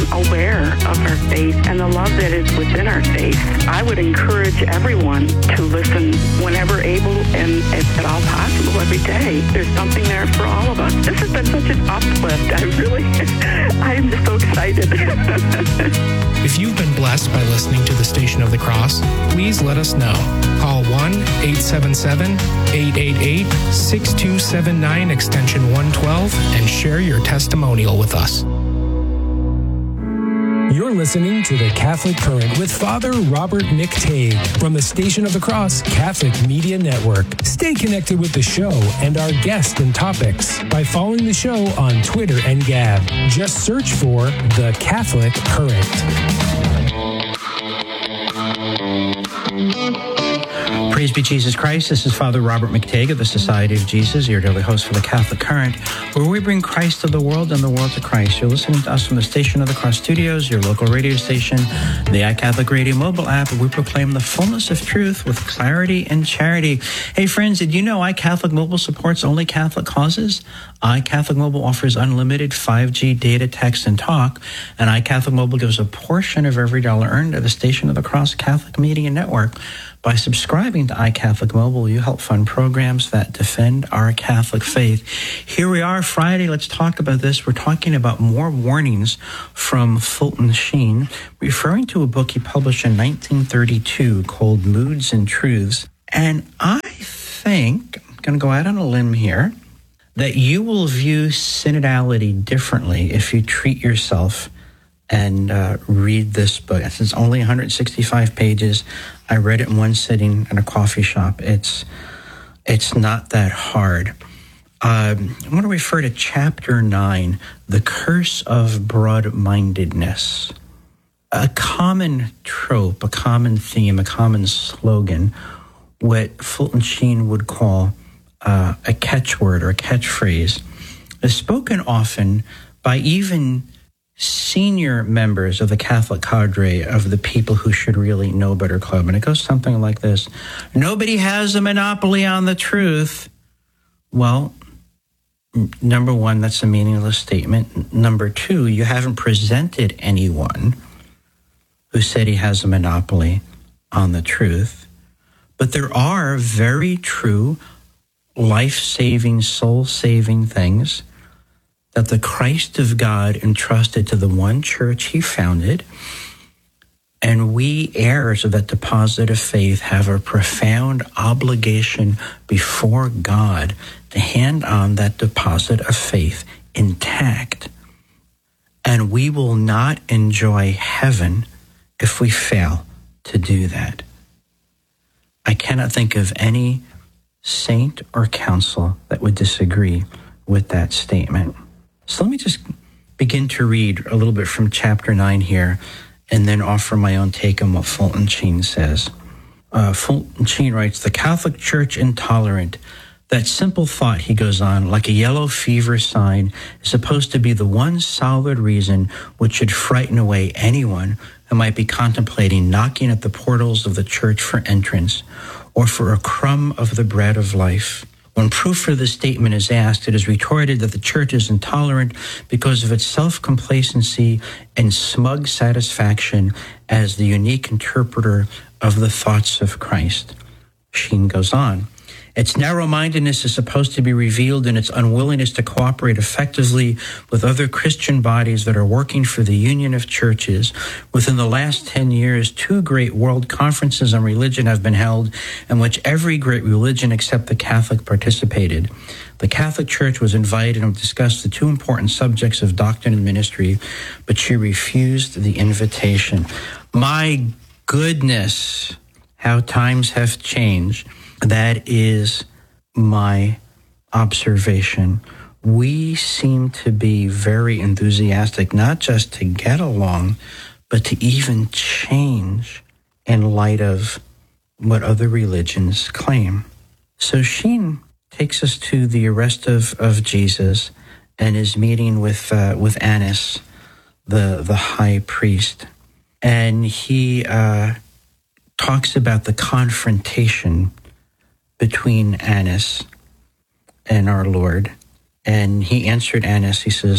aware of our faith and the love that is within our faith. I would encourage everyone to listen whenever able and if at all possible every day. There's something there for all of us. This has been such an uplift. I'm just so excited. If you've been blessed by listening to the Station of the Cross, please let us know. Call 1-877-888-6279 extension 112 and share your testimonial with us. You're listening to The Catholic Current with Father Robert McTague from the Station of the Cross Catholic Media Network. Stay connected with the show and our guests and topics by following the show on Twitter and Gab. Just search for The Catholic Current. Praise be Jesus Christ. This is Father Robert McTague of the Society of Jesus, your daily host for the Catholic Current, where we bring Christ to the world and the world to Christ. You're listening to us from the Station of the Cross Studios, your local radio station, the iCatholic Radio mobile app, where we proclaim the fullness of truth with clarity and charity. Hey friends, did you know iCatholic Mobile supports only Catholic causes? iCatholic Mobile offers unlimited 5G data, text, and talk, and iCatholic Mobile gives a portion of every dollar earned to the Station of the Cross Catholic Media Network. By subscribing to iCatholic Mobile, you help fund programs that defend our Catholic faith. Here we are, Friday. Let's talk about this. We're talking about more warnings from Fulton Sheen, referring to a book he published in 1932 called Moods and Truths. And I think, I'm going to go out on a limb here, that you will view synodality differently if you treat yourself and read this book. It's only 165 pages. I read it in one sitting in a coffee shop. It's not that hard. I'm going to refer to Chapter 9, The Curse of Broad-Mindedness. A common trope, a common theme, a common slogan, what Fulton Sheen would call a catchword or a catchphrase, is spoken often by even senior members of the Catholic cadre of the People Who Should Really Know Better Club. And it goes something like this: nobody has a monopoly on the truth. Well, number one, that's a meaningless statement. Number two, you haven't presented anyone who said he has a monopoly on the truth. But there are very true, life-saving, soul-saving things that the Christ of God entrusted to the one church he founded, and we heirs of that deposit of faith have a profound obligation before God to hand on that deposit of faith intact. And we will not enjoy heaven if we fail to do that. I cannot think of any saint or council that would disagree with that statement. So let me just begin to read a little bit from Chapter 9 here and then offer my own take on what Fulton Sheen says. Fulton Sheen writes, "The Catholic Church intolerant. That simple thought," he goes on, "like a yellow fever sign, is supposed to be the one solid reason which should frighten away anyone who might be contemplating knocking at the portals of the church for entrance or for a crumb of the bread of life. When proof for this statement is asked, it is retorted that the church is intolerant because of its self-complacency and smug satisfaction as the unique interpreter of the thoughts of Christ." Sheen goes on, "Its narrow-mindedness is supposed to be revealed in its unwillingness to cooperate effectively with other Christian bodies that are working for the union of churches. Within the last 10 years, 2 great world conferences on religion have been held in which every great religion except the Catholic participated. The Catholic Church was invited and discussed the 2 important subjects of doctrine and ministry, but she refused the invitation." My goodness, how times have changed. That is my observation. We seem to be very enthusiastic, not just to get along, but to even change in light of what other religions claim. So Sheen takes us to the arrest of Jesus and his meeting with Annas, the high priest. And he talks about the confrontation between Annas and our Lord. And he answered Annas, he says,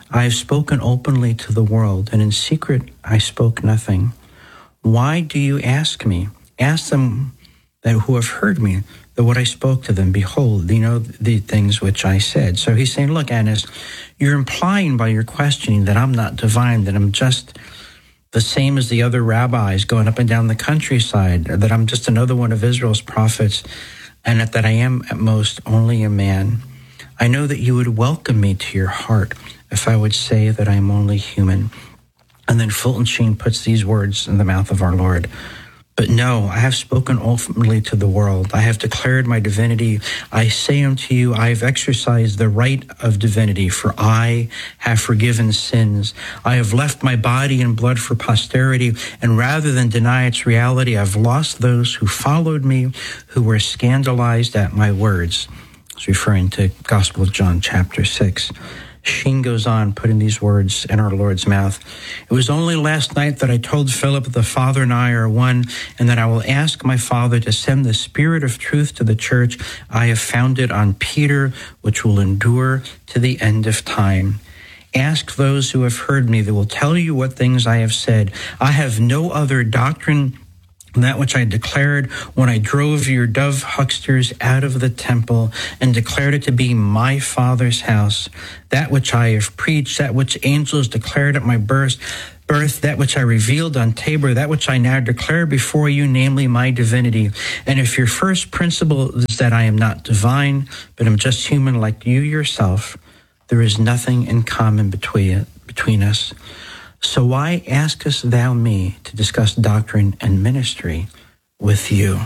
I have spoken openly to the world, and in secret I spoke nothing. Why do you ask me? Ask them that who have heard me, that what I spoke to them, behold, the things which I said. So he's saying, look, Annas, you're implying by your questioning that I'm not divine, that I'm just the same as the other rabbis going up and down the countryside, that I'm just another one of Israel's prophets, and that I am at most only a man. I know that you would welcome me to your heart if I would say that I am only human. And then Fulton Sheen puts these words in the mouth of our Lord. But no, I have spoken openly to the world. I have declared my divinity. I say unto you, I have exercised the right of divinity, for I have forgiven sins. I have left my body and blood for posterity, and rather than deny its reality, I've lost those who followed me, who were scandalized at my words. It's referring to Gospel of John, chapter 6. Sheen goes on, putting these words in our Lord's mouth. It was only last night that I told Philip that the Father and I are one, and that I will ask my Father to send the Spirit of truth to the church I have founded on Peter, which will endure to the end of time. Ask those who have heard me, they will tell you what things I have said. I have no other doctrine that which I declared when I drove your dove hucksters out of the temple and declared it to be my Father's house, that which I have preached, that which angels declared at my birth, that which I revealed on Tabor, that which I now declare before you, namely my divinity. And if your first principle is that I am not divine, but am just human like you yourself, there is nothing in common between us. So why askest thou me to discuss doctrine and ministry with you?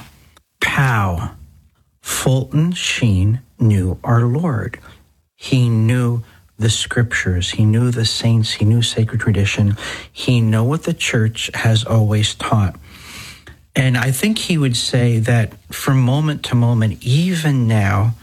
Pow! Fulton Sheen knew our Lord. He knew the scriptures. He knew the saints. He knew sacred tradition. He knew what the church has always taught. And I think he would say that from moment to moment, even now,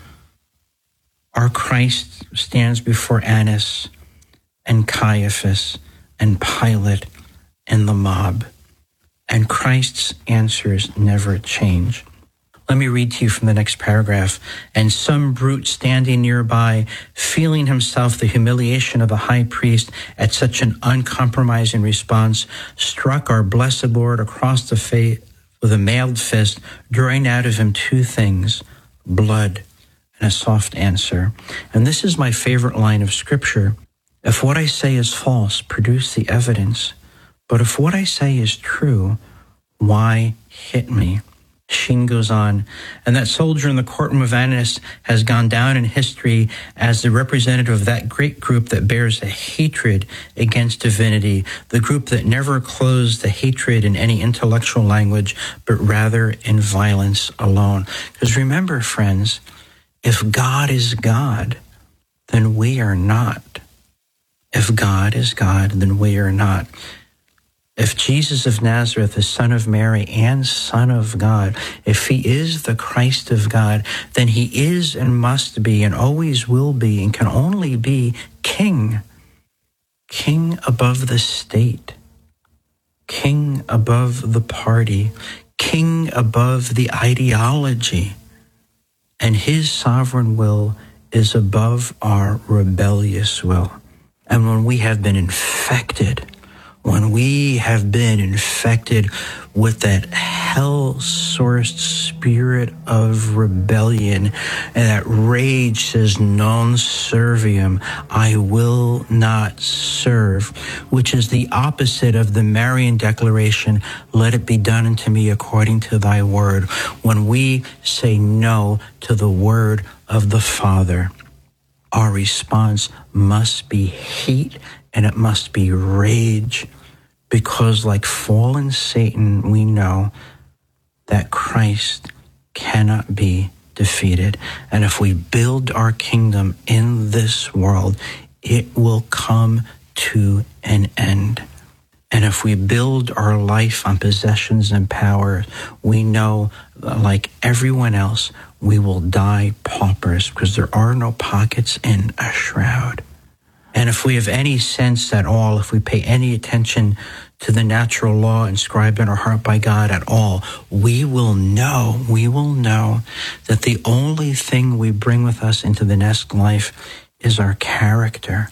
our Christ stands before Annas and Caiaphas and Pilate and the mob, and Christ's answers never change. Let me read to you from the next paragraph. And some brute standing nearby, feeling himself the humiliation of the high priest at such an uncompromising response, struck our blessed Lord across the face with a mailed fist, drawing out of him two things, blood and a soft answer. And this is my favorite line of scripture. If what I say is false, produce the evidence. But if what I say is true, why hit me? Sheen goes on, and that soldier in the courtroom of Annas has gone down in history as the representative of that great group that bears a hatred against divinity, the group that never clothes the hatred in any intellectual language, but rather in violence alone. Because remember, friends, if God is God, then we are not. If God is God, then we are not. If Jesus of Nazareth is Son of Mary and Son of God, if he is the Christ of God, then he is and must be and always will be and can only be King. King above the state. King above the party. King above the ideology. And his sovereign will is above our rebellious will. And when we have been infected with that hell-sourced spirit of rebellion, and that rage says, non serviam, I will not serve, which is the opposite of the Marian declaration, let it be done unto me according to thy word. When we say no to the word of the Father, our response must be hate and it must be rage, because like fallen Satan, we know that Christ cannot be defeated. And if we build our kingdom in this world, it will come to an end. And if we build our life on possessions and power, we know, like everyone else, we will die paupers because there are no pockets in a shroud. And if we have any sense at all, if we pay any attention to the natural law inscribed in our heart by God at all, we will know that the only thing we bring with us into the next life is our character.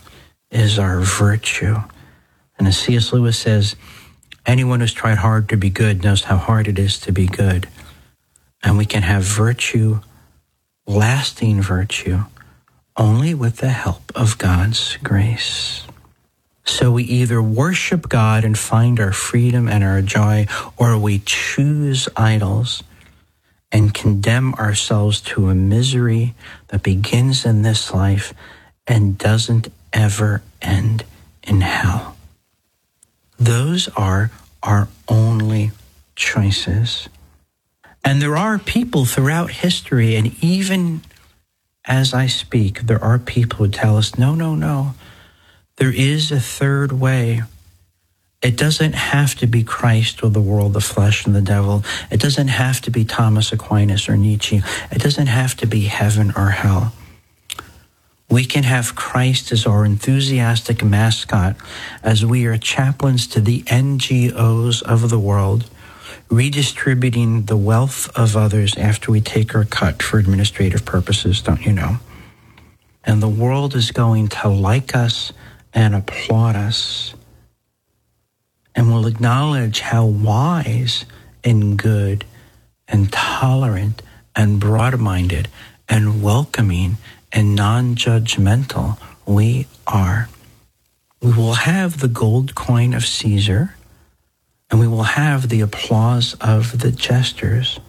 is our virtue. And as C.S. Lewis says, anyone who's tried hard to be good knows how hard it is to be good. And we can have virtue, lasting virtue, only with the help of God's grace. So we either worship God and find our freedom and our joy, or we choose idols and condemn ourselves to a misery that begins in this life and doesn't ever end in hell. Those are our only choices. And there are people throughout history, and even as I speak, there are people who tell us, no, there is a third way. It doesn't have to be Christ or the world, the flesh, and the devil. It doesn't have to be Thomas Aquinas or Nietzsche. It doesn't have to be heaven or hell. We can have Christ as our enthusiastic mascot as we are chaplains to the NGOs of the world, redistributing the wealth of others after we take our cut for administrative purposes, don't you know? And the world is going to like us and applaud us, and will acknowledge how wise and good and tolerant and broad-minded and welcoming and non-judgmental we are. We will have the gold coin of Caesar, and we will have the applause of the jesters.